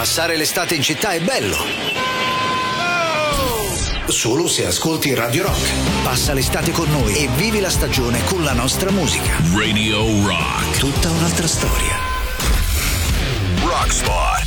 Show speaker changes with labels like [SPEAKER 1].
[SPEAKER 1] Passare l'estate in città è bello. Solo se ascolti Radio Rock. Passa l'estate con noi e vivi la stagione con la nostra musica.
[SPEAKER 2] Radio Rock.
[SPEAKER 1] Tutta un'altra storia.
[SPEAKER 2] Rock Spot.